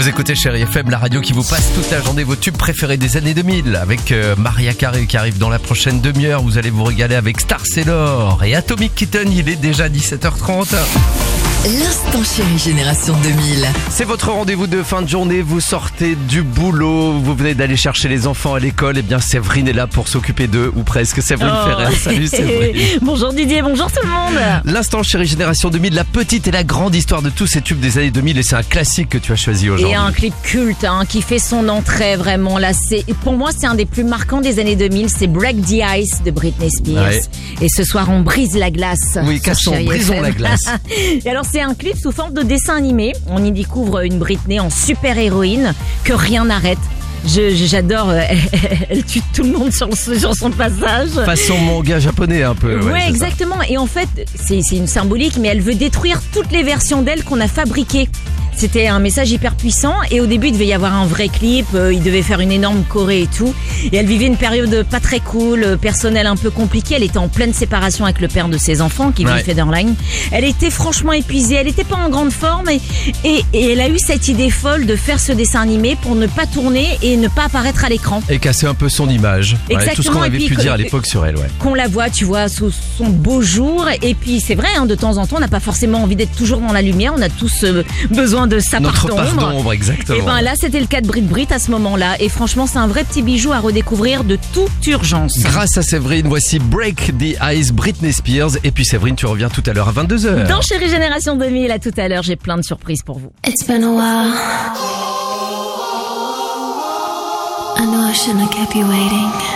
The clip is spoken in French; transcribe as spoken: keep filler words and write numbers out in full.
Vous écoutez Chérie F M, la radio qui vous passe toute la journée vos tubes préférés des années deux mille. Avec euh, Maria Carey qui arrive dans la prochaine demi-heure. Vous allez vous régaler avec Star Sailor et Atomic Kitten. Il est déjà dix-sept heures trente. L'instant Chérie Génération deux mille. C'est votre rendez-vous de fin de journée. Vous sortez du boulot, vous venez d'aller chercher les enfants à l'école. Et bien Séverine est là pour s'occuper d'eux, ou presque. Séverine oh. Ferrer. Salut Séverine. Bonjour Didier, bonjour tout le monde. L'instant Chérie Génération deux mille, la petite et la grande histoire de tous ces tubes des années deux mille. Et c'est un classique que tu as choisi aujourd'hui. Et un clip culte hein, qui fait son entrée vraiment là. C'est, pour moi c'est un des plus marquants des années deux mille. C'est Break the Ice de Britney Spears. Ouais. Et ce soir on brise la glace. Oui, cassons, brisons la glace. Et alors c'est un clip sous forme de dessin animé. On y découvre une Britney en super héroïne que rien n'arrête. Je, j'adore, elle, elle tue tout le monde sur, sur son passage. Façon manga japonais un peu. Ouais, ouais exactement. Ça. Et en fait, c'est, c'est une symbolique, mais elle veut détruire toutes les versions d'elle qu'on a fabriquées. C'était un message hyper puissant et au début il devait y avoir un vrai clip, euh, il devait faire une énorme choré et tout. Et elle vivait une période pas très cool, personnelle un peu compliquée. Elle était en pleine séparation avec le père de ses enfants, Kevin ouais. Federline. Elle était franchement épuisée, elle était pas en grande forme et, et, et elle a eu cette idée folle de faire ce dessin animé pour ne pas tourner et ne pas apparaître à l'écran. Et casser un peu son image. Exactement. Ouais, tout ce qu'on avait pu dire à l'époque sur elle. Ouais. Qu'on la voit, tu vois, sous son beau jour. Et puis c'est vrai, hein, de temps en temps, on n'a pas forcément envie d'être toujours dans la lumière. On a tous euh, besoin de sa Notre part d'ombre. part d'ombre, exactement. Et ben là, c'était le cas de Brit Brit à ce moment-là. Et franchement, c'est un vrai petit bijou à redécouvrir de toute urgence. Grâce à Séverine, voici Break the Ice, Britney Spears. Et puis Séverine, tu reviens tout à l'heure à vingt-deux heures. Dans Chérie Génération deux mille, à tout à l'heure, j'ai plein de surprises pour vous. It's been a while. I know I shouldn't have kept you waiting.